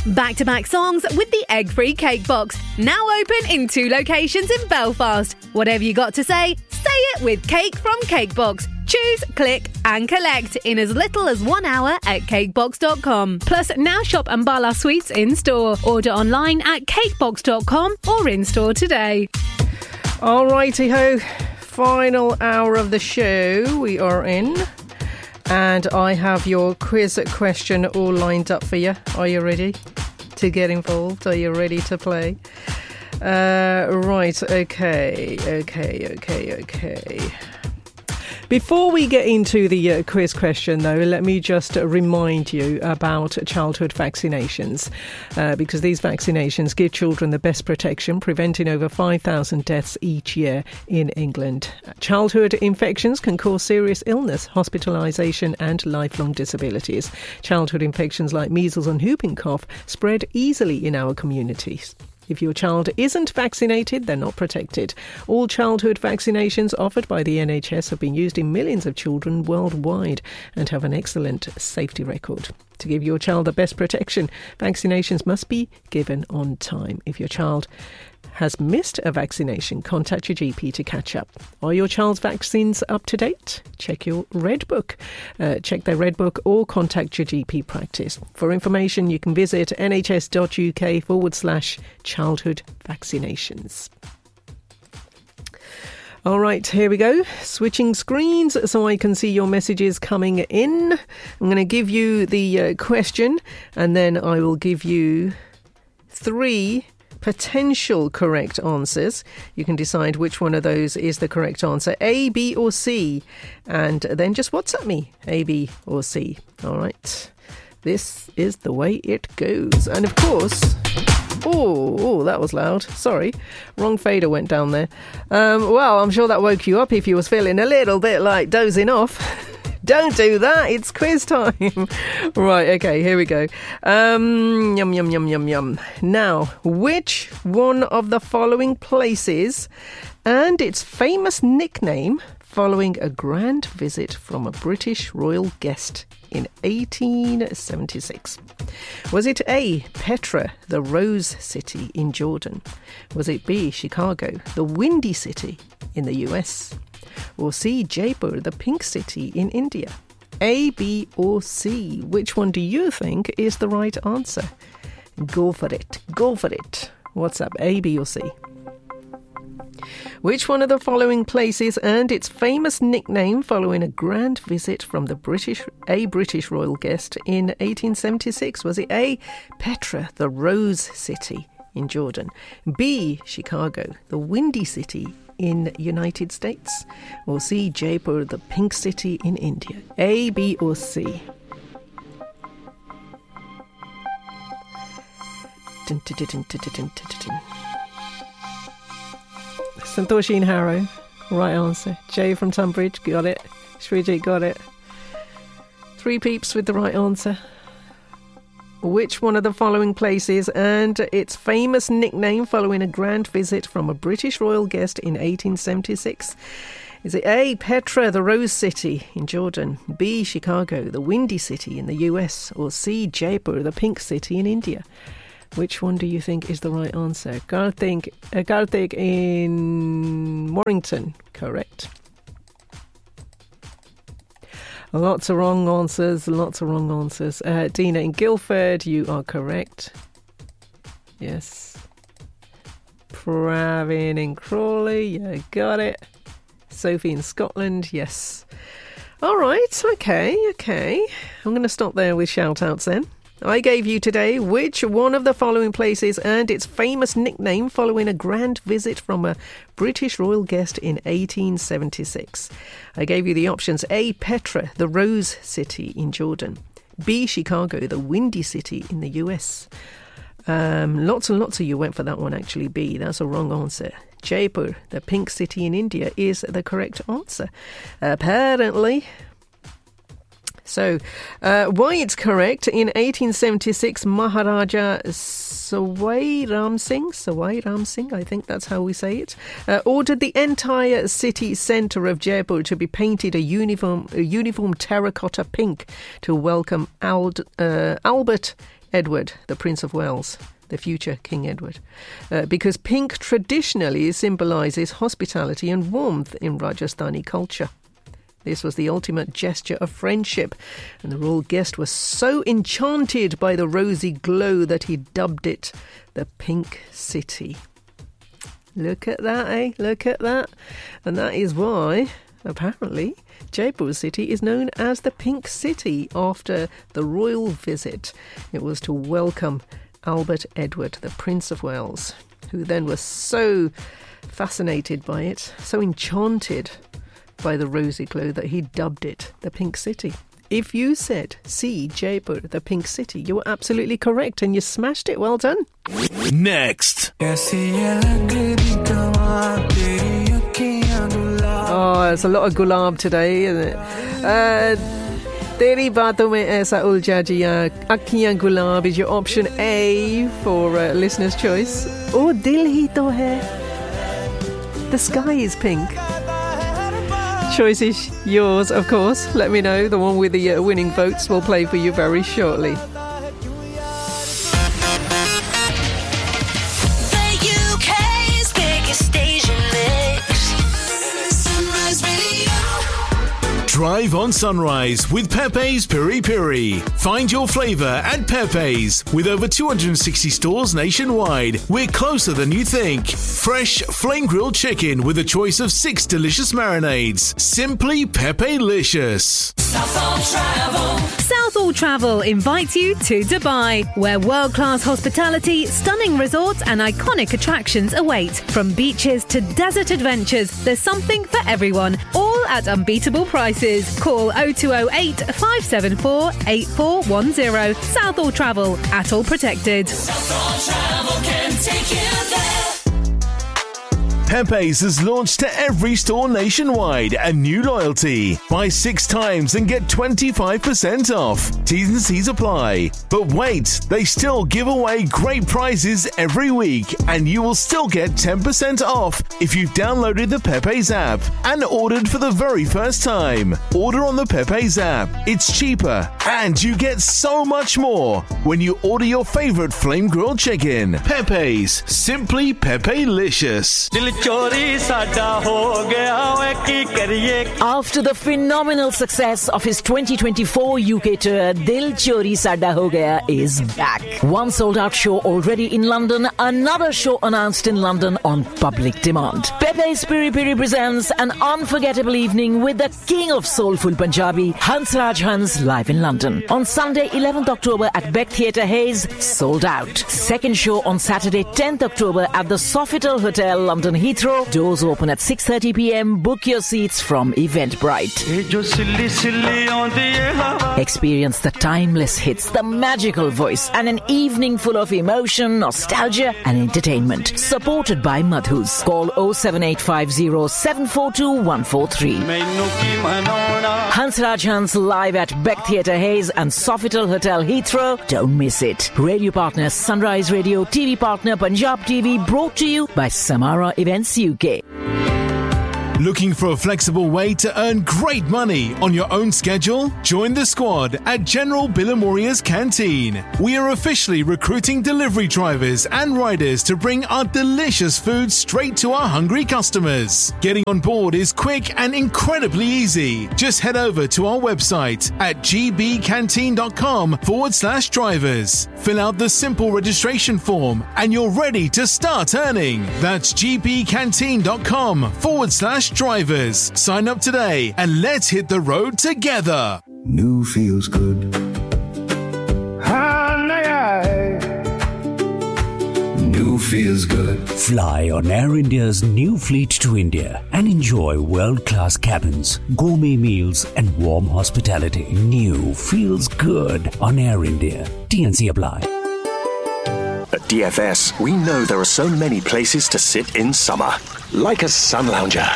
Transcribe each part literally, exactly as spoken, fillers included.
Back-to-back songs with the egg-free cake box. Now open in two locations in Belfast. Whatever you got to say, say it with Cake from Cakebox. Choose, click and collect in as little as one hour at cakebox dot com. Plus, now shop Ambala Sweets in store. Order online at cakebox dot com or in store today. All righty-ho. Final hour of the show we are in. And I have your quiz question all lined up for you. Are you ready to get involved? Are you ready to play? Uh, right, okay, okay, okay, okay. Before we get into the uh, quiz question, though, let me just uh, remind you about childhood vaccinations, uh, because these vaccinations give children the best protection, preventing over five thousand deaths each year in England. Childhood infections can cause serious illness, hospitalisation and lifelong disabilities. Childhood infections like measles and whooping cough spread easily in our communities. If your child isn't vaccinated, they're not protected. All childhood vaccinations offered by the N H S have been used in millions of children worldwide and have an excellent safety record. To give your child the best protection, vaccinations must be given on time. If your child has missed a vaccination, contact your G P to catch up. Are your child's vaccines up to date? Check your Red Book. Uh, check their Red Book or contact your G P practice. For information, you can visit nhs.uk forward slash childhood vaccinations. All right, here we go. Switching screens so I can see your messages coming in. I'm going to give you the uh, question and then I will give you three potential correct answers. You can decide which one of those is the correct answer, A, B or C, and then just WhatsApp me, A, B or C. All right, this is the way it goes. And of course, oh, oh that was loud, sorry, wrong fader went down there. Um, well, I'm sure that woke you up if you was feeling a little bit like dozing off. Don't do that. It's quiz time. Right, okay, here we go. Um, yum, yum, yum, yum, yum. Now, which one of the following places and its famous nickname following a grand visit from a British royal guest in eighteen seventy-six? Was it A, Petra, the Rose City in Jordan? Was it B, Chicago, the Windy City in the U S? Or C, Jaipur, the Pink City in India? A, B or C? Which one do you think is the right answer? Go for it. Go for it. What's up, A, B or C? Which one of the following places earned its famous nickname following a grand visit from the British, a British royal guest in eighteen seventy-six? Was it A, Petra, the Rose City in Jordan? B, Chicago, the Windy City in United States? Or C, Jaipur, the Pink City in India? A, B or C? Dun, dun, dun, dun, dun, dun, dun, dun. Santoshi and Harrow, right answer. Jay from Tunbridge, got it. Srijit got it. Three peeps with the right answer. Which one of the following places earned its famous nickname following a grand visit from a British royal guest in eighteen seventy-six? Is it A, Petra, the Rose City in Jordan? B, Chicago, the Windy City in the U S? Or C, Jaipur, the Pink City in India? Which one do you think is the right answer? Karthik, uh, Karthik in Warrington, correct. Lots of wrong answers, lots of wrong answers. Uh, Dina in Guildford, you are correct. Yes. Pravin in Crawley, you got it. Sophie in Scotland, yes. All right, okay, okay. I'm going to stop there with shout-outs then. I gave you today which one of the following places earned its famous nickname following a grand visit from a British royal guest in eighteen seventy-six. I gave you the options: A, Petra, the Rose City in Jordan; B, Chicago, the Windy City in the U S. Um, lots and lots of you went for that one, actually. B, that's a wrong answer. Jaipur, the Pink City in India, is the correct answer, apparently. So, uh, why it's correct, in eighteen seventy-six, Maharaja Sawai Ram Singh, Sawai Ram Singh, I think that's how we say it, uh, ordered the entire city centre of Jaipur to be painted a uniform, a uniform terracotta pink to welcome Ald, uh, Albert Edward, the Prince of Wales, the future King Edward, uh, because pink traditionally symbolises hospitality and warmth in Rajasthani culture. This was the ultimate gesture of friendship, and the royal guest was so enchanted by the rosy glow that he dubbed it the Pink City. Look at that, eh? Look at that. And that is why, apparently, Jaipur City is known as the Pink City after the royal visit. It was to welcome Albert Edward, the Prince of Wales, who then was so fascinated by it, so enchanted by the rosy glow that he dubbed it the Pink City. If you said, see Jaipur, the Pink City, you were absolutely correct and you smashed it. Well done. Next. Oh, there's a lot of gulab today, isn't it? Uh, Teri baaton mein aisa ulja jiya, akhiyan gulab is your option A for uh, listener's choice. Oh, dil hi to hai. The sky is pink. Choice is yours, of course. Let me know. The one with the uh, winning votes will play for you very shortly. Drive on Sunrise with Pepe's Piri Piri. Find your flavour at Pepe's. With over two hundred sixty stores nationwide, we're closer than you think. Fresh flame-grilled chicken with a choice of six delicious marinades. Simply Pepe-licious. Southall Travel. Southall Travel invites you to Dubai, where world-class hospitality, stunning resorts and iconic attractions await. From beaches to desert adventures, there's something for everyone, all at unbeatable prices. Call oh two oh eight, five seven four, eight four one oh. Southall Travel, at all protected. Southall Travel can take you there. Pepe's has launched to every store nationwide a new loyalty. Buy six times and get twenty-five percent off. T's and C's apply. But wait, they still give away great prizes every week, and you will still get ten percent off if you've downloaded the Pepe's app and ordered for the very first time. Order on the Pepe's app. It's cheaper, and you get so much more when you order your favorite flame grilled chicken. Pepe's, simply Pepe-licious. After the phenomenal success of his twenty twenty-four U K tour, Dil Chori Sada Ho Gaya is back. One sold-out show already in London, another show announced in London on public demand. Pepe's Piri Piri presents an unforgettable evening with the king of soulful Punjabi, Hansraj Hans, live in London. On Sunday, eleventh October at Beck Theatre Hayes, sold out. Second show on Saturday, tenth October at the Sofitel Hotel, London Heathrow. Doors open at six thirty p.m. Book your seats from Eventbrite. Experience the timeless hits, the magical voice, and an evening full of emotion, nostalgia, and entertainment. Supported by Madhus. Call oh seven eight five oh, seven four two, one four three. Hansraj Hans live at Beck Theatre Hayes and Sofitel Hotel Heathrow. Don't miss it. Radio partner Sunrise Radio, T V partner Punjab T V, brought to you by Samara Events U K. Looking for a flexible way to earn great money on your own schedule? Join the squad at General Billamoria's Canteen. We are officially recruiting delivery drivers and riders to bring our delicious food straight to our hungry customers. Getting on board is quick and incredibly easy. Just head over to our website at gbcanteen.com forward slash drivers. Fill out the simple registration form and you're ready to start earning. That's gbcanteen.com forward slash drivers. Sign up today and let's hit the road together. New feels good. New feels good. Fly on Air India's new fleet to India and enjoy world-class cabins, gourmet meals and warm hospitality. New feels good on Air India. T N C apply. At D F S, we know there are so many places to sit in summer. Like a sun lounger.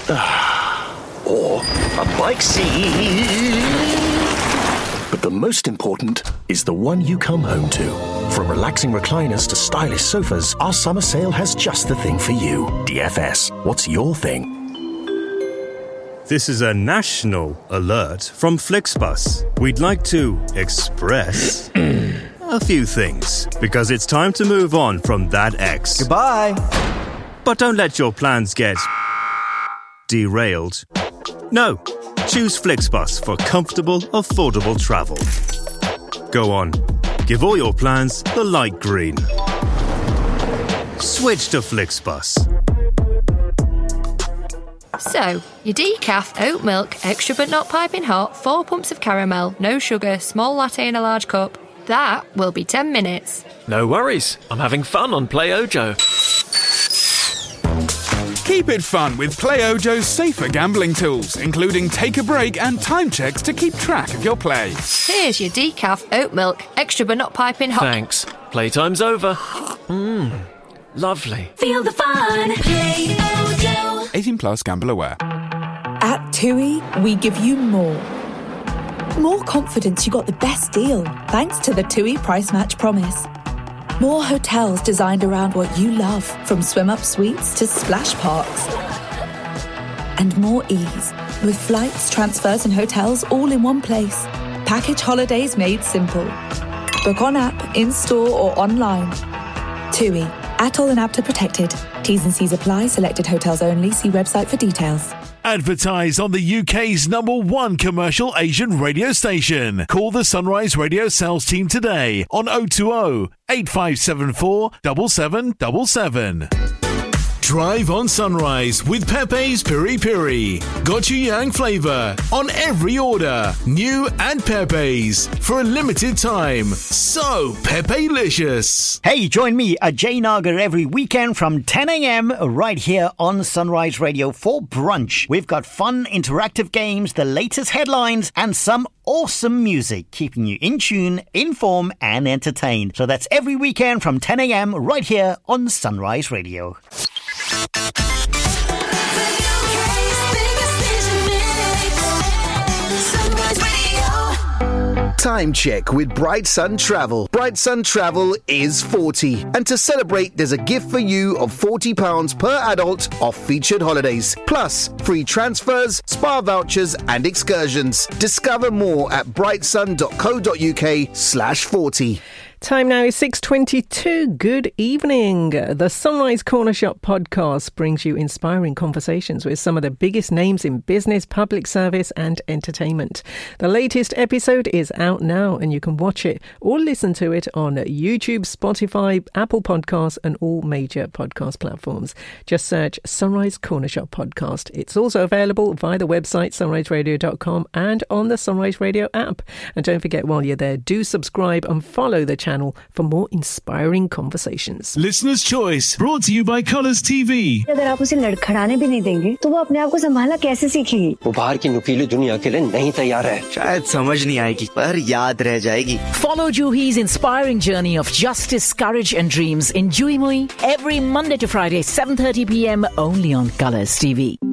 Or a bike seat. But the most important is the one you come home to. From relaxing recliners to stylish sofas, our summer sale has just the thing for you. D F S, what's your thing? This is a national alert from Flixbus. We'd like to express a few things, because it's time to move on from that ex. Goodbye. But don't let your plans get derailed. No, choose Flixbus for comfortable, affordable travel. Go on, give all your plans the light green. Switch to Flixbus. So, your decaf, oat milk, extra but not piping hot, four pumps of caramel, no sugar, small latte in a large cup. That will be ten minutes. No worries. I'm having fun on Play Ojo. Keep it fun with Play Ojo's safer gambling tools, including take a break and time checks to keep track of your play. Here's your decaf, oat milk, extra but not piping hot. Thanks. Playtime's over. Mmm. Lovely. Feel the fun. Play Ojo. eighteen plus, gamble aware. At TUI, we give you more. More confidence you got the best deal, thanks to the TUI Price Match Promise. More hotels designed around what you love, from swim-up suites to splash parks. And more ease, with flights, transfers and hotels all in one place. Package holidays made simple. Book on app, in-store or online. TUI. Atoll and APTA protected. T's and C's apply. Selected hotels only. See website for details. Advertise on the U K's number one commercial Asian radio station. Call the Sunrise Radio sales team today on oh two oh, eight five seven four, seven seven seven seven. Drive on Sunrise with Pepe's Piri Piri. Gochujang flavour on every order. New and Pepe's for a limited time. So Pepe-licious. Hey, join me, Ajay Nagar, every weekend from ten a.m. right here on Sunrise Radio for brunch. We've got fun, interactive games, the latest headlines, and some awesome music, keeping you in tune, informed, and entertained. So that's every weekend from ten a.m. right here on Sunrise Radio. Time check with Bright Sun Travel. Bright Sun Travel is forty. And to celebrate, there's a gift for you of forty pounds per adult off featured holidays. Plus, free transfers, spa vouchers and excursions. Discover more at brightsun.co.uk slash 40. Time now is six twenty-two. Good evening. The Sunrise Corner Shop podcast brings you inspiring conversations with some of the biggest names in business, public service and entertainment. The latest episode is out now and you can watch it or listen to it on YouTube, Spotify, Apple Podcasts and all major podcast platforms. Just search Sunrise Corner Shop podcast. It's also available via the website sunrise radio dot com and on the Sunrise Radio app. And don't forget, while you're there, do subscribe and follow the channel for more inspiring conversations. Listener's Choice, brought to you by Colours T V. अगर आप उसे लड़खड़ाने भी नहीं देंगे तो वो अपने आप को संभालना कैसे सीखेगी? वो बाहर की नुकीली दुनिया के लिए नहीं तैयार है। शायद समझ नहीं आएगी पर याद रह जाएगी। Follow Juhi's inspiring journey of justice, courage and dreams in Juhi Mui every Monday to Friday, seven thirty p.m. only on Colours T V.